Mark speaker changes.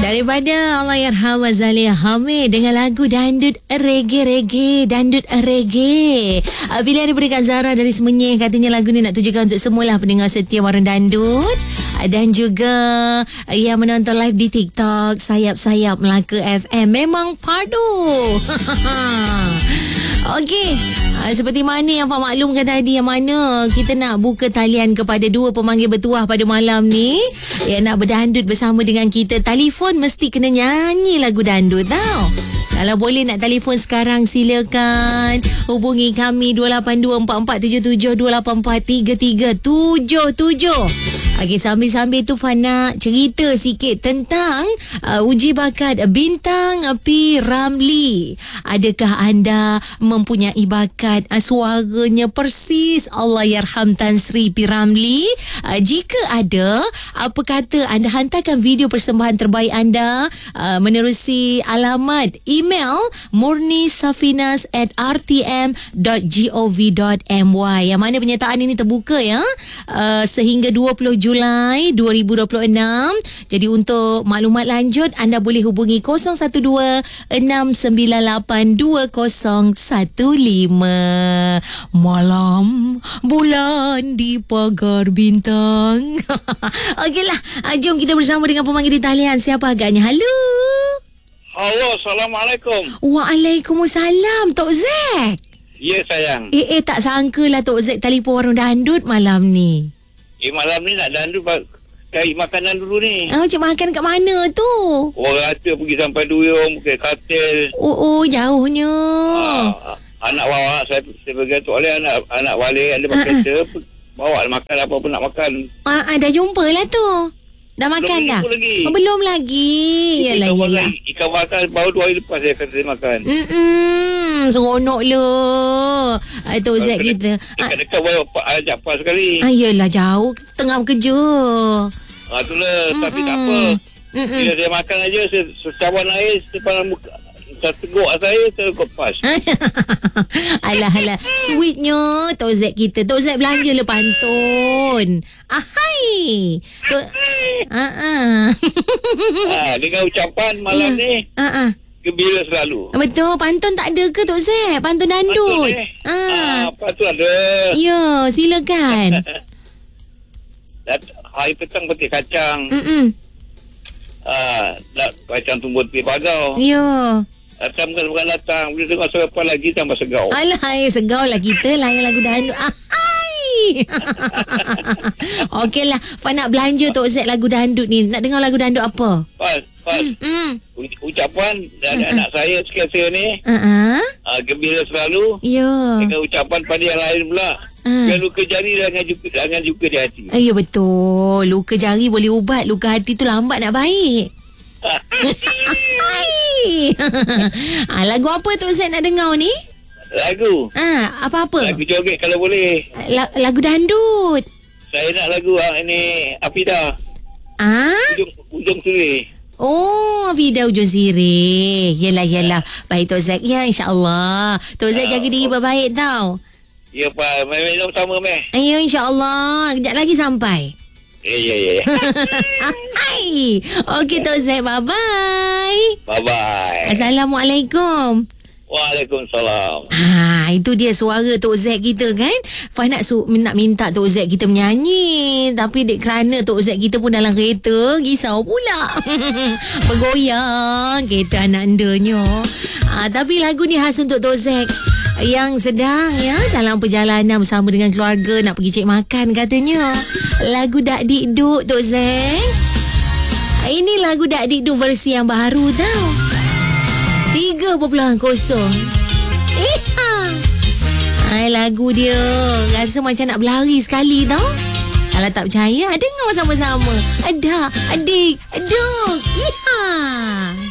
Speaker 1: Daripada Allahyarham Zalia Hamid dengan lagu Dandut Reggae. Bila daripada Kak Zara dari Semenyih, katanya lagu ni nak tujukan untuk semualah pendengar setia Warung Dandut. Dan juga yang menonton live di TikTok Sayap-Sayap Melaka FM. Memang padu. Okey, seperti mana yang Pak maklumkan tadi, yang mana kita nak buka talian kepada dua pemanggil bertuah pada malam ni yang nak berdandut bersama dengan kita. Telefon mesti kena nyanyi lagu dandut tau. Kalau boleh nak telefon sekarang, silakan hubungi kami 282477284377. Okey, sambil-sambil tu Fana cerita sikit tentang uji bakat Bintang P. Ramlee. Adakah anda mempunyai bakat suaranya persis Allahyarham Tan Sri P. Ramlee? Jika ada, apa kata anda hantarkan video persembahan terbaik anda menerusi alamat email murnisafinas@rtm.gov.my, yang mana penyertaan ini terbuka ya sehingga 20 Julai 2026. Jadi untuk maklumat lanjut anda boleh hubungi 012-698-2015. Malam bulan di pagar bintang. Okeylah, jom kita bersama dengan pemanggil di talian. Siapa agaknya? Halo.
Speaker 2: Halo, Assalamualaikum.
Speaker 1: Waalaikumsalam, Tok Zek.
Speaker 2: Ya, sayang.
Speaker 1: Tak sangkalah Tok Zek telefon Warung Dandut malam ni.
Speaker 2: Malam ni nak dandut cari makanan dulu ni.
Speaker 1: Cik makan kat mana tu?
Speaker 2: Orang kata pergi sampai Duyung, ke Katil.
Speaker 1: Oh, jauhnya.
Speaker 2: Anak bawa saya bergantung oleh anak balik ada kereta, bawa makan apa pun nak makan.
Speaker 1: Dah jumpa lah tu. Dah makan dah? Belum lagi. Yalah.
Speaker 2: Ikan bakar baru 2 hari lepas saya kata makan.
Speaker 1: Seronok lah Tok Zek kita.
Speaker 2: Dekat-dekat baru ajak pas sekali.
Speaker 1: Yelah, jauh. Tengah bekerja.
Speaker 2: Itulah. Tapi tak apa. Bila saya makan aja, secawan air depan muka, teguk saya pas.
Speaker 1: Alah, sweetnya Tok Zek kita. Tok Zek belanja le pantun. Ahai.
Speaker 2: Dengan ucapan malam ni gembira selalu.
Speaker 1: Betul. Pantun tak ada ke Tok Zek? Pantun dandut.
Speaker 2: Pantun ada.
Speaker 1: Ya, silakan.
Speaker 2: Hari petang petik kacang. Kacang tumbuh di pagau. Ya. Datang bukan datang. Bila tengok selepas lagi tambah segau.
Speaker 1: Alah, segau lah kita lah yang lagu dandut. Okeylah, Fan nak belanja Tok Zek lagu dandut ni. Nak dengar lagu dandut apa?
Speaker 2: Pas. Ucapan dari anak saya sekalian ni. Gembira selalu. Ya. Dengan ucapan pada yang lain pula. Biar luka jari jangan juga di hati.
Speaker 1: Ya, betul. Luka jari boleh ubat. Luka hati tu lambat nak baik. Lagu apa Tok Zek nak dengar ni?
Speaker 2: Lagu?
Speaker 1: Apa-apa?
Speaker 2: Lagu joget kalau boleh.
Speaker 1: Lagu dandut.
Speaker 2: Saya nak lagu ini Afida. Ujung Sirih.
Speaker 1: Oh, Afida Ujung Sirih. Yelah. Baik Tok Zek. Ya, insyaAllah. Tok Zek jaga diri baik tau.
Speaker 2: Ya, Pak. Minum sama, Meh.
Speaker 1: Ya, insyaAllah. Kejap lagi sampai.
Speaker 2: Ya.
Speaker 1: Hai. Okey Tok Zek, bye-bye.
Speaker 2: Bye-bye.
Speaker 1: Assalamualaikum.
Speaker 2: Waalaikumsalam.
Speaker 1: Itu dia suara Tok Zek kita kan. Fah nak minta Tok Zek kita menyanyi, tapi kerana Tok Zek kita pun dalam kereta, risau pula. Bergoyang kereta anak andanya. Tapi lagu ni khas untuk Tok Zek yang sedang dalam perjalanan bersama dengan keluarga nak pergi cek makan katanya. Lagu Dak Dikduk Tok Zek. Ini lagu Dak Dikduk versi yang baru tau. 3.0. Lagu dia rasa macam nak berlari sekali tau. Kalau tak percaya, dengar sama-sama. Adik, aduk.